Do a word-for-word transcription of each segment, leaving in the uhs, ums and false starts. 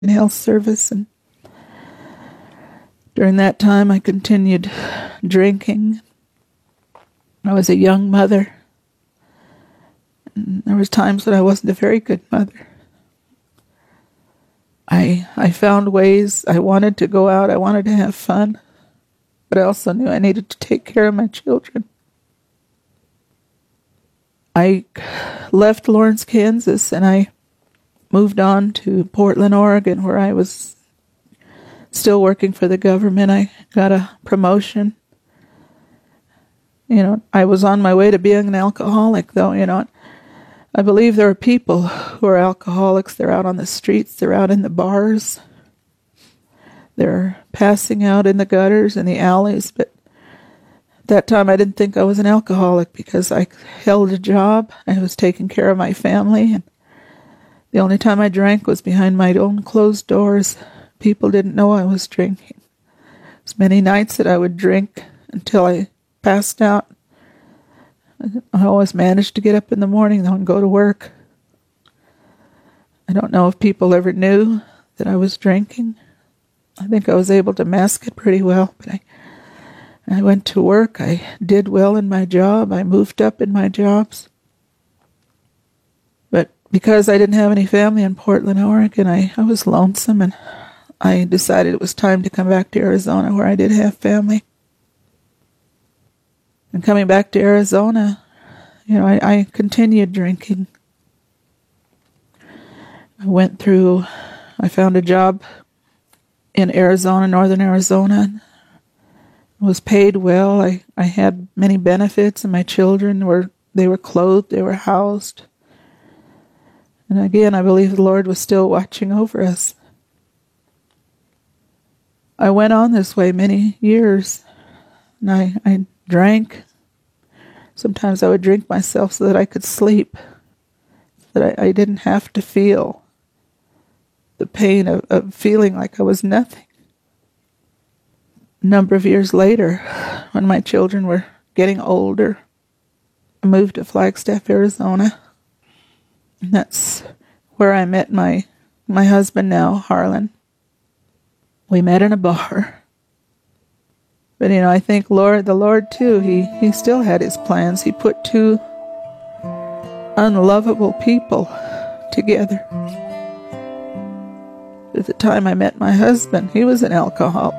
in health service, and during that time I continued drinking. I was a young mother, and there was times that I wasn't a very good mother. I I found ways. I wanted to go out, I wanted to have fun, but I also knew I needed to take care of my children. I left Lawrence, Kansas, and I moved on to Portland, Oregon, where I was still working for the government. I got a promotion. You know, I was on my way to being an alcoholic, though, you know. I believe there are people who are alcoholics. They're out on the streets. They're out in the bars. They're passing out in the gutters and the alleys. But at that time, I didn't think I was an alcoholic because I held a job. I was taking care of my family. And the only time I drank was behind my own closed doors. People didn't know I was drinking. There's many nights that I would drink until I passed out. I always managed to get up in the morning, though, and go to work. I don't know if people ever knew that I was drinking. I think I was able to mask it pretty well, but I, I went to work. I did well in my job. I moved up in my jobs. But because I didn't have any family in Portland, Oregon, I, I was lonesome, and I decided it was time to come back to Arizona, where I did have family. And coming back to Arizona, you know, I, I continued drinking. I went through, I found a job in Arizona, northern Arizona. I was paid well. I, I had many benefits, and my children were, they were clothed, they were housed. And again, I believe the Lord was still watching over us. I went on this way many years, and I, I drank. Sometimes I would drink myself so that I could sleep, that I, I didn't have to feel the pain of, of feeling like I was nothing. A number of years later, when my children were getting older, I moved to Flagstaff, Arizona. And that's where I met my, my husband now, Harlan. We met in a bar. But, you know, I think Lord, the Lord, too, he, he still had his plans. He put two unlovable people together. At the time I met my husband, he was an alcoholic.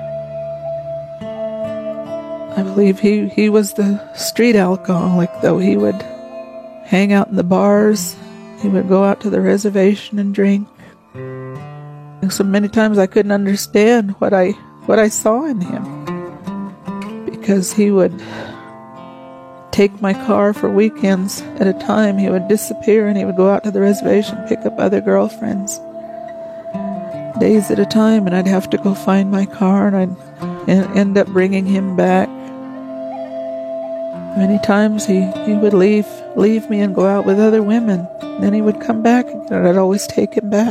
I believe he, he was the street alcoholic, though. He would hang out in the bars. He would go out to the reservation and drink. And so many times I couldn't understand what I what I saw in him. Because he would take my car for weekends at a time. He would disappear, and he would go out to the reservation, pick up other girlfriends, days at a time, and I'd have to go find my car, and I'd end up bringing him back. Many times he, he would leave leave me and go out with other women. Then he would come back, and I'd always take him back.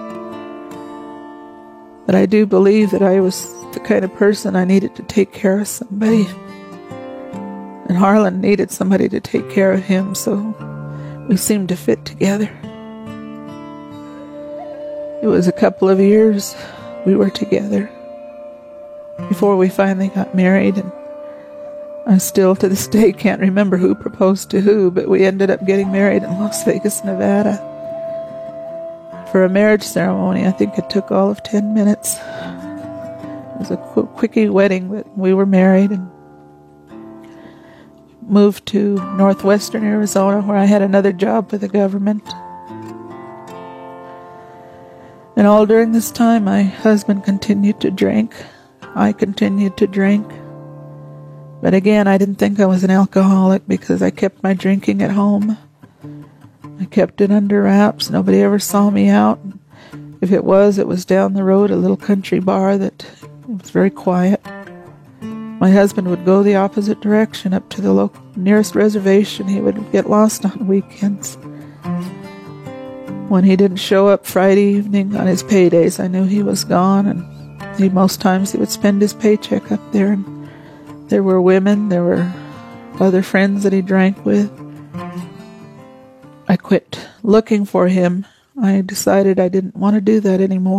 But I do believe that I was the kind of person I needed to take care of somebody. And Harlan needed somebody to take care of him, so we seemed to fit together. It was a couple of years we were together before we finally got married, and I still to this day can't remember who proposed to who, but we ended up getting married in Las Vegas, Nevada. For a marriage ceremony, I think it took all of ten minutes. It was a qu- quickie wedding, but we were married and moved to northwestern Arizona, where I had another job with the government. And all during this time, my husband continued to drink. I continued to drink. But again, I didn't think I was an alcoholic because I kept my drinking at home. I kept it under wraps. Nobody ever saw me out. If it was, it was down the road, a little country bar that was very quiet. My husband would go the opposite direction up to the local, nearest reservation. He would get lost on weekends. When he didn't show up Friday evening on his paydays, I knew he was gone, and he, most times he would spend his paycheck up there. And there were women, there were other friends that he drank with. I quit looking for him I decided I didn't want to do that anymore.